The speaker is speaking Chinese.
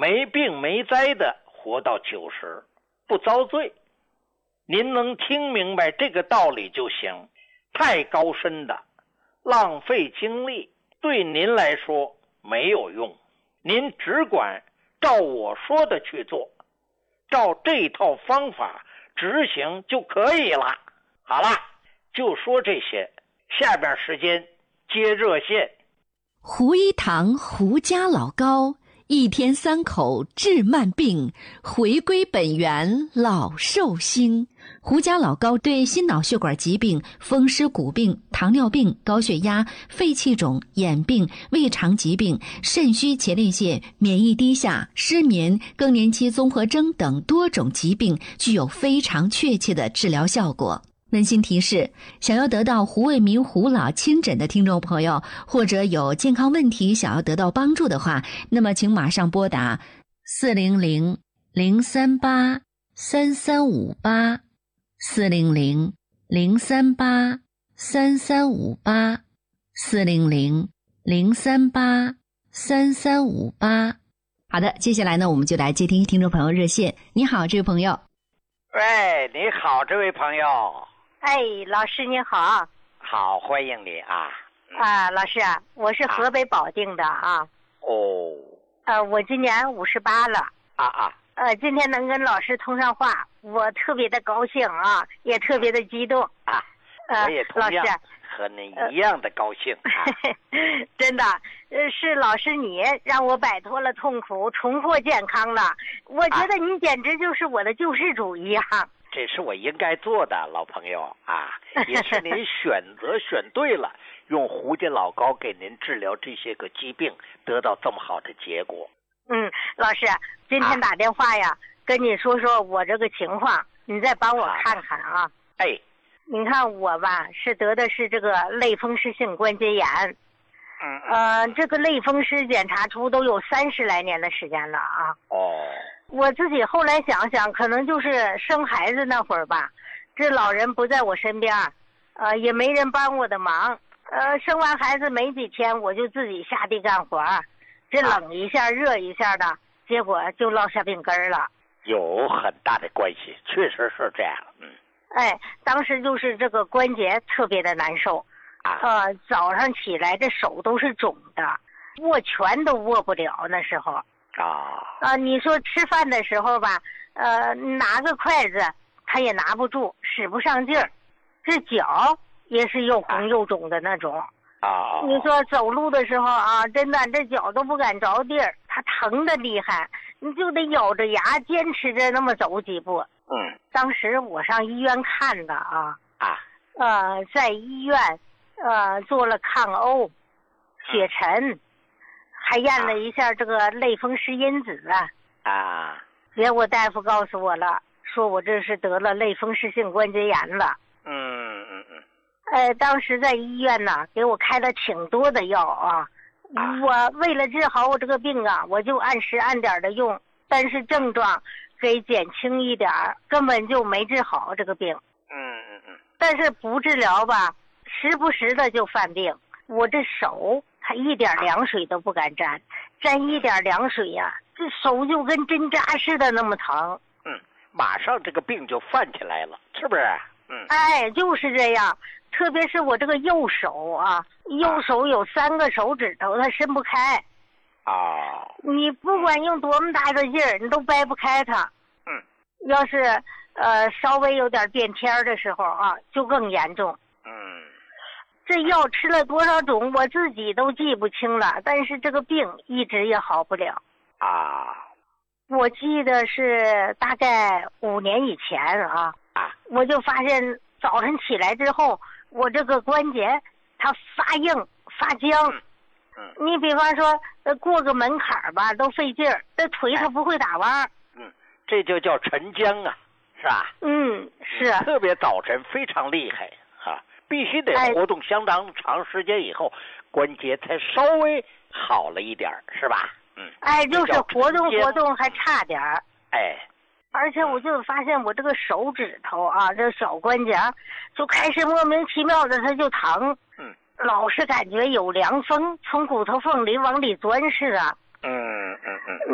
没病没灾的活到90，不遭罪。您能听明白这个道理就行，太高深的浪费精力对您来说没有用，您只管照我说的去做，照这套方法执行就可以了。好了，就说这些，下边时间接热线。 胡一堂胡家老高，一天3口治慢病，回归本源老寿星。胡家老高对心脑血管疾病、风湿骨病、糖尿病、高血压、肺气肿、眼病、胃肠疾病、肾虚前列腺、免疫低下、失眠、更年期综合征等多种疾病具有非常确切的治疗效果。温馨提示，想要得到胡卫民胡老亲诊的听众朋友，或者有健康问题想要得到帮助的话，那么请马上拨打400-038-3358 400-038-3358 400-038-3358。好的，接下来呢，我们就来接听听众朋友热线。你好，这位朋友。 喂，你好，这位朋友。 哎，老师你好。 好，欢迎你啊。 老师啊，我是河北保定的啊。 哦。 我今年58了。今天能跟老师通上话，我特别的高兴啊，也特别的激动啊。我也同样和您一样的高兴啊。 真的，是老师你让我摆脱了痛苦，重获健康了。我觉得你简直就是我的救世主一样。 这是我应该做的，老朋友啊，也是您选择选对了，用胡家老高给您治疗这些个疾病，得到这么好的结果。 老师，今天打电话呀，跟你说说我这个情况，你再帮我看看啊。 哎， 你看我吧，是得的是这个类风湿性关节炎。这个类风湿检查出都有30来年的时间了啊。我自己后来想想，可能就是生孩子那会儿吧，这老人不在我身边，也没人帮我的忙。生完孩子没几天，我就自己下地干活，这冷一下热一下的，结果就落下病根了。 有很大的关系，确实是这样。 当时就是这个关节特别的难受。早上起来这手都是肿的，握拳都握不了那时候。你说吃饭的时候吧，拿个筷子他也拿不住，使不上劲儿。这脚也是又红又肿的那种。你说走路的时候啊，真的这脚都不敢着地儿，它疼的厉害，你就得咬着牙坚持着那么走几步。当时我上医院看的啊。在医院做了抗欧、血沉，还验了一下这个类风湿因子结果大夫告诉我了，说我这是得了类风湿性关节炎了。当时在医院呢，给我开了挺多的药啊。我为了治好我这个病啊，我就按时按点的用，但是症状给减轻一点，根本就没治好这个病。但是不治疗吧，时不时的就犯病。我这手它一点凉水都不敢沾，沾一点凉水呀，这手就跟针扎似的那么疼。 马上这个病就犯起来了，是不是？ 就是这样。特别是我这个右手啊，右手有3个手指头它伸不开。你不管用多么大的劲儿，你都掰不开它。要是稍微有点变天的时候啊，就更严重。这药吃了多少种我自己都记不清了，但是这个病一直也好不了。我记得是大概5年以前我就发现早晨起来之后，我这个关节它发硬发僵。你比方说过个门槛吧都费劲儿，这腿它不会打弯。 这就叫沉僵啊，是吧？ 是。 特别早晨非常厉害必须得活动相当长时间以后，关节才稍微好了一点，是吧？ 就是活动还差点。而且我就发现我这个手指头这小关节就开始莫名其妙的它就疼。老是感觉有凉风从骨头缝里往里钻似的。